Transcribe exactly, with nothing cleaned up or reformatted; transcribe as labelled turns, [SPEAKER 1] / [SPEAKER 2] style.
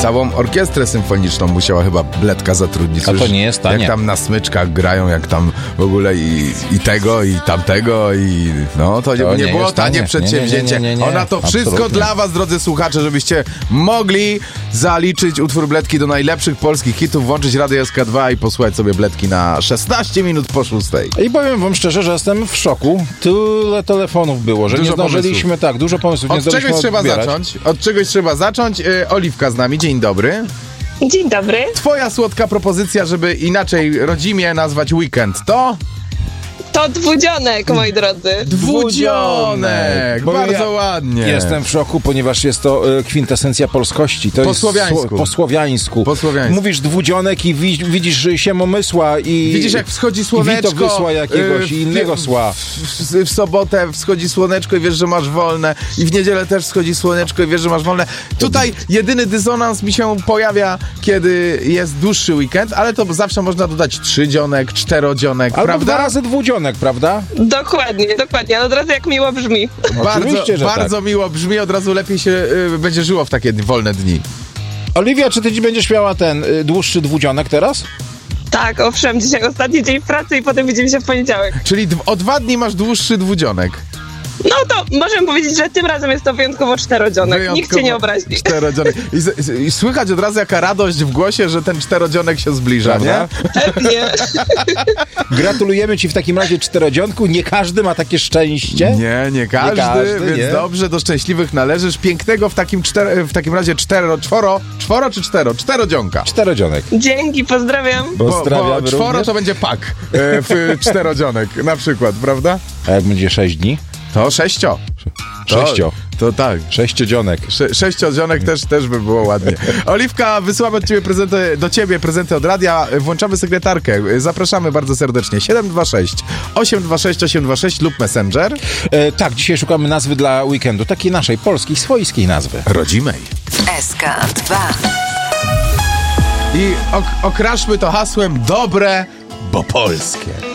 [SPEAKER 1] Całą orkiestrę symfoniczną musiała chyba Bledka zatrudnić.
[SPEAKER 2] A to nie jest tanie.
[SPEAKER 1] Jak tam na smyczkach grają, jak tam w ogóle i, i tego, i tamtego, i no to, to nie, nie było tanie przedsięwzięcie. Nie, nie, nie, nie, nie. Ona to Absolutnie. Wszystko dla was, drodzy słuchacze, żebyście mogli zaliczyć utwór Bledki do najlepszych polskich hitów, włączyć Radio S K dwa i posłuchać sobie Bledki na szesnaście minut po szóstej.
[SPEAKER 2] I powiem wam szczerze, że jestem w szoku. Tyle telefonów było, że dużo nie zdążyliśmy, pomysłów. tak, dużo pomysłów.
[SPEAKER 1] Od
[SPEAKER 2] nie
[SPEAKER 1] czegoś trzeba odbierać. zacząć. Od czegoś trzeba zacząć. Yy, Oliwka z nami, dzień dobry.
[SPEAKER 3] Dzień dobry.
[SPEAKER 1] Twoja słodka propozycja, żeby inaczej rodzimie nazwać weekend, to?
[SPEAKER 3] To dwudzionek, moi drodzy.
[SPEAKER 1] Dwudzionek! Bardzo ja ładnie.
[SPEAKER 2] Jestem w szoku, ponieważ jest to y, kwintesencja polskości. To
[SPEAKER 1] po,
[SPEAKER 2] jest
[SPEAKER 1] słowiańsku.
[SPEAKER 2] Sło, po słowiańsku.
[SPEAKER 1] Po słowiańsku.
[SPEAKER 2] Mówisz dwudzionek i wi widzisz siemomysła i...
[SPEAKER 1] Widzisz, jak wschodzi słoneczko.
[SPEAKER 2] I witowysła jakiegoś
[SPEAKER 1] y,
[SPEAKER 2] i innego sła.
[SPEAKER 1] W, w, w sobotę wschodzi słoneczko i wiesz, że masz wolne. I w niedzielę też wschodzi słoneczko i wiesz, że masz wolne. Tutaj jedyny dysonans mi się pojawia, kiedy jest dłuższy weekend, ale to zawsze można dodać trzydzionek, czterodzionek,
[SPEAKER 2] albo
[SPEAKER 1] prawda?
[SPEAKER 2] dwa razy dwudzionek, prawda?
[SPEAKER 3] Dokładnie, dokładnie. Ale od razu jak miło brzmi.
[SPEAKER 1] Bardzo,
[SPEAKER 2] że
[SPEAKER 1] bardzo
[SPEAKER 2] tak.
[SPEAKER 1] miło brzmi, od razu lepiej się y, będzie żyło w takie wolne dni.
[SPEAKER 2] Oliwia, czy ty dziś będziesz miała ten y, dłuższy dwudzionek teraz?
[SPEAKER 3] Tak, owszem, dzisiaj ostatni dzień w pracy i potem widzimy się w poniedziałek.
[SPEAKER 1] Czyli o dwa dni masz dłuższy dwudzionek.
[SPEAKER 3] No to możemy powiedzieć, że tym razem jest to wyjątkowo czterodzionek.
[SPEAKER 1] Wyjątkowo
[SPEAKER 3] Nikt cię nie obrazi.
[SPEAKER 1] Czterodzionek. I, z, I słychać od razu jaka radość w głosie, że ten czterodzionek się zbliża,
[SPEAKER 2] prawda?
[SPEAKER 1] Nie?
[SPEAKER 3] Pewnie.
[SPEAKER 2] Gratulujemy ci w takim razie czterodzionku. Nie każdy ma takie szczęście.
[SPEAKER 1] Nie, nie każdy,
[SPEAKER 2] nie każdy
[SPEAKER 1] więc
[SPEAKER 2] nie.
[SPEAKER 1] dobrze, do szczęśliwych należysz. Pięknego w takim, czter, w takim razie cztero, czworo, czworo czy cztero? Czterodzionka.
[SPEAKER 2] Czterodzionek.
[SPEAKER 3] Dzięki, pozdrawiam.
[SPEAKER 2] Pozdrawiamy
[SPEAKER 1] bo, bo czworo
[SPEAKER 2] również.
[SPEAKER 1] to będzie pak e, w czterodzionek na przykład, prawda?
[SPEAKER 2] A jak będzie sześć dni?
[SPEAKER 1] To sześcio.
[SPEAKER 2] Sześcio.
[SPEAKER 1] To, to tak.
[SPEAKER 2] Sześciodzionek.
[SPEAKER 1] Sze, sześciodzionek też, też by było ładnie. Oliwka, wysyłamy od ciebie prezenty, do ciebie prezenty od radia. Włączamy sekretarkę. Zapraszamy bardzo serdecznie. siedem dwa sześć, osiem dwa sześć, osiem dwa sześć lub Messenger.
[SPEAKER 2] E, tak, dzisiaj szukamy nazwy dla weekendu. Takiej naszej, polskiej, swojskiej nazwy.
[SPEAKER 1] Rodzimej.
[SPEAKER 4] S K dwa.
[SPEAKER 1] I ok- okraszmy to hasłem dobre, bo polskie.